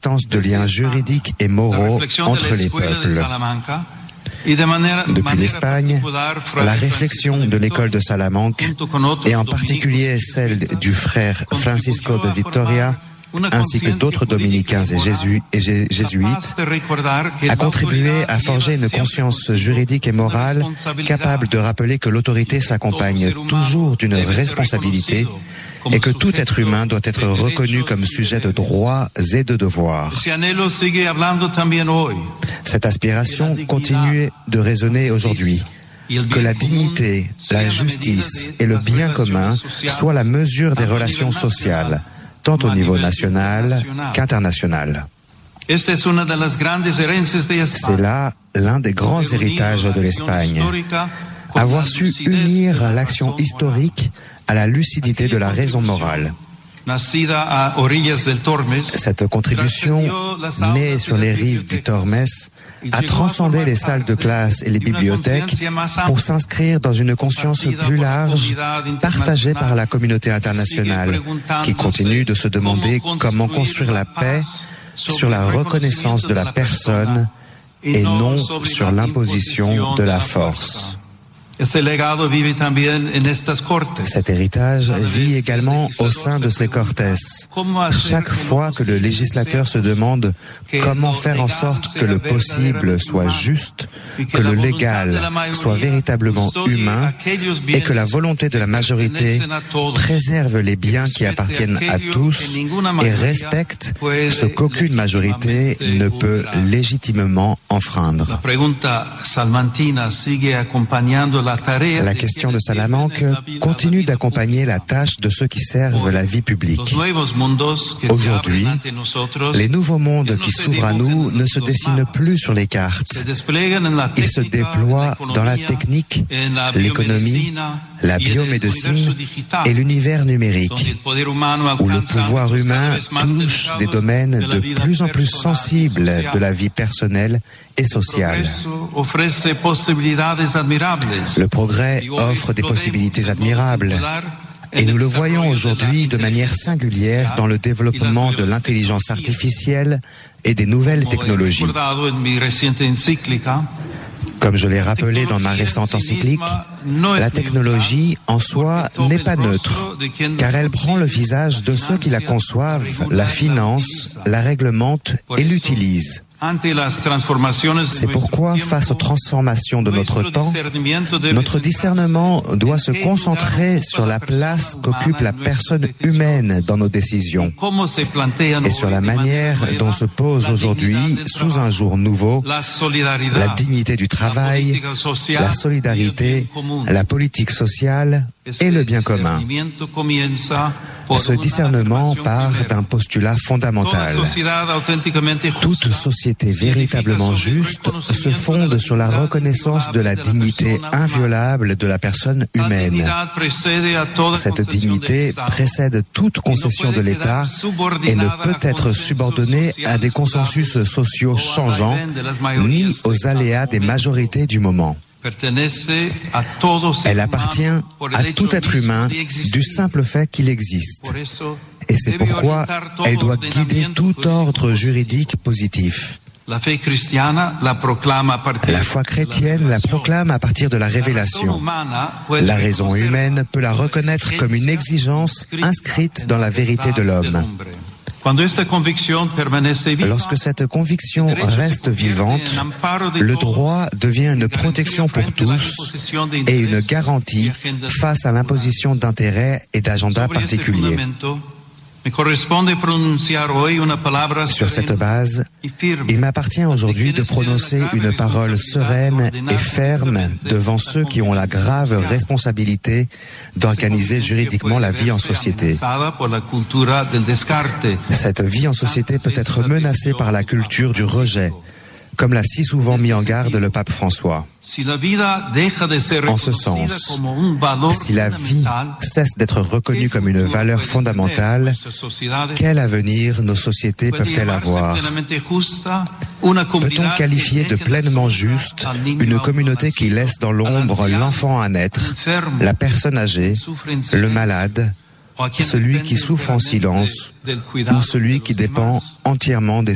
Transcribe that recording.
l'existence de liens juridiques et moraux entre les peuples. Depuis l'Espagne, la réflexion de l'école de Salamanque, et en particulier celle du frère Francisco de Vitoria, ainsi que d'autres dominicains et jésuites, a contribué à forger une conscience juridique et morale capable de rappeler que l'autorité s'accompagne toujours d'une responsabilité et que tout être humain doit être reconnu comme sujet de droits et de devoirs. Cette aspiration continue de résonner aujourd'hui. Que la dignité, la justice et le bien commun soient la mesure des relations sociales, tant au niveau national qu'international. C'est là l'un des grands héritages de l'Espagne, avoir su unir l'action historique à la lucidité de la raison morale. Cette contribution, née sur les rives du Tormes, a transcendé les salles de classe et les bibliothèques pour s'inscrire dans une conscience plus large, partagée par la communauté internationale, qui continue de se demander comment construire la paix sur la reconnaissance de la personne et non sur l'imposition de la force. Cet héritage vit également au sein de ces Cortes. Chaque fois que le législateur se demande comment faire en sorte que le possible soit juste, que le légal soit véritablement humain et que la volonté de la majorité préserve les biens qui appartiennent à tous et respecte ce qu'aucune majorité ne peut légitimement enfreindre. La question de Salamanque continue d'accompagner la tâche de ceux qui servent la vie publique. Aujourd'hui, les nouveaux mondes qui s'ouvrent à nous ne se dessinent plus sur les cartes. Ils se déploient dans la technique, l'économie, la biomédecine et l'univers numérique, où le pouvoir humain touche des domaines de plus en plus sensibles de la vie personnelle et sociale. Le progrès offre des possibilités admirables et nous le voyons aujourd'hui de manière singulière dans le développement de l'intelligence artificielle et des nouvelles technologies. Comme je l'ai rappelé dans ma récente encyclique, la technologie en soi n'est pas neutre, car elle prend le visage de ceux qui la conçoivent, la financent, la réglementent et l'utilisent. C'est pourquoi, face aux transformations de notre temps, notre discernement doit se concentrer sur la place qu'occupe la personne humaine dans nos décisions et sur la manière dont se pose aujourd'hui, sous un jour nouveau, la dignité du travail, la solidarité, la politique sociale et le bien commun. Ce discernement part d'un postulat fondamental. Toute société véritablement juste se fonde sur la reconnaissance de la dignité inviolable de la personne humaine. Cette dignité précède toute concession de l'État et ne peut être subordonnée à des consensus sociaux changeants ni aux aléas des majorités du moment. Elle appartient à tout être humain du simple fait qu'il existe. Et c'est pourquoi elle doit guider tout ordre juridique positif. La foi chrétienne la proclame à partir de la révélation. La raison humaine peut la reconnaître comme une exigence inscrite dans la vérité de l'homme. Lorsque cette conviction reste vivante, le droit devient une protection pour tous et une garantie face à l'imposition d'intérêts et d'agendas particuliers. Sur cette base, il m'appartient aujourd'hui de prononcer une parole sereine et ferme devant ceux qui ont la grave responsabilité d'organiser juridiquement la vie en société. Cette vie en société peut être menacée par la culture du rejet, comme l'a si souvent mis en garde le pape François. En ce sens, si la vie cesse d'être reconnue comme une valeur fondamentale, quel avenir nos sociétés peuvent-elles avoir? Peut-on qualifier de pleinement juste une communauté qui laisse dans l'ombre l'enfant à naître, la personne âgée, le malade, celui qui souffre en silence ou celui qui dépend entièrement des